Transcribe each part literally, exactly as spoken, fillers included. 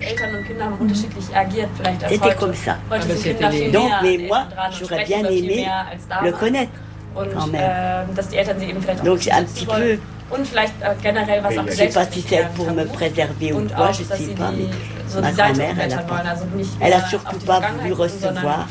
C'était comme ça. Donc, mais moi, j'aurais bien aimé le connaître quand même. Donc, un petit peu. Je ne sais pas si c'est pour me préserver ou quoi, je ne sais pas, mais ma grand-mère, elle n'a pas. Elle n'a surtout pas voulu recevoir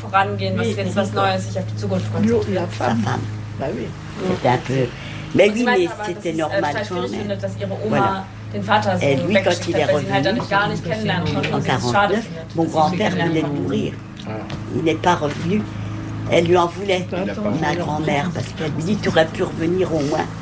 sa femme. C'était un peu. Mais oui, mais c'était normal quand même. Voilà. Et lui, quand il est revenu en quarante-neuf, mon grand-père voulait le mourir. Il n'est pas revenu. Elle lui en voulait, ma grand-mère, parce qu'elle lui dit tu aurais pu revenir au moins.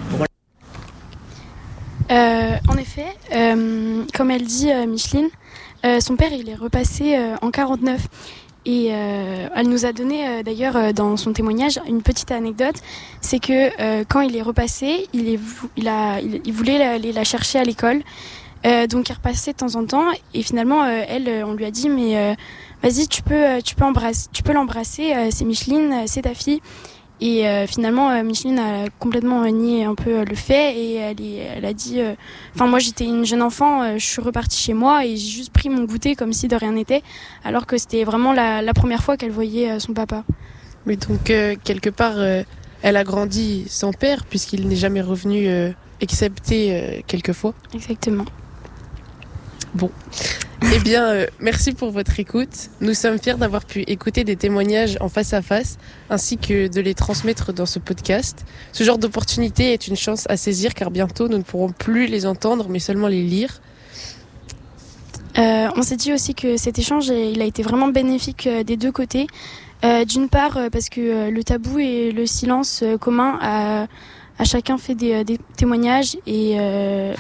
Euh, en effet, euh, comme elle dit euh, Micheline, euh, son père il est repassé euh, en quarante-neuf et euh, elle nous a donné euh, d'ailleurs euh, dans son témoignage une petite anecdote, c'est que euh, quand il est repassé, il, est, il, a, il, il voulait aller la chercher à l'école, euh, donc il repassait de temps en temps et finalement euh, elle, on lui a dit mais euh, vas-y tu peux, tu peux, embrasser, tu peux l'embrasser, euh, c'est Micheline, c'est ta fille. Et euh, finalement, euh, Micheline a complètement nié un peu euh, le fait et elle, est, elle a dit enfin euh, moi j'étais une jeune enfant, euh, je suis repartie chez moi et j'ai juste pris mon goûter comme si de rien n'était, alors que c'était vraiment la, la première fois qu'elle voyait euh, son papa. Mais donc euh, quelque part euh, elle a grandi sans père puisqu'il n'est jamais revenu euh, excepté euh, quelques fois. Exactement. Bon. Eh bien, euh, merci pour votre écoute. Nous sommes fiers d'avoir pu écouter des témoignages en face à face, ainsi que de les transmettre dans ce podcast. Ce genre d'opportunité est une chance à saisir, car bientôt nous ne pourrons plus les entendre, mais seulement les lire. Euh, on s'est dit aussi que cet échange, il a été vraiment bénéfique euh, des deux côtés. Euh, d'une part, euh, parce que euh, le tabou et le silence euh, commun a, a chacun fait des, des témoignages et... Euh,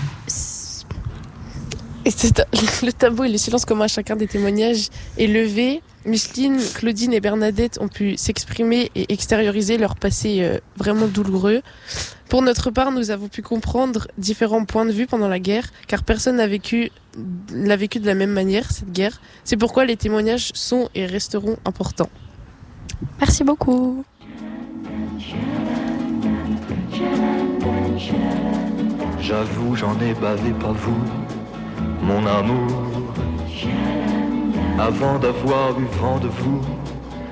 Et c'est, le tabou et le silence commun à chacun des témoignages est levé. Micheline, Claudine et Bernadette ont pu s'exprimer et extérioriser leur passé euh, vraiment douloureux. Pour notre part, nous avons pu comprendre différents points de vue pendant la guerre, car personne n'a vécu, l'a vécu de la même manière, cette guerre. C'est pourquoi les témoignages sont et resteront importants. Merci beaucoup. J'avoue, j'en ai bavé, pas vous, mon amour, avant d'avoir eu vent de vous.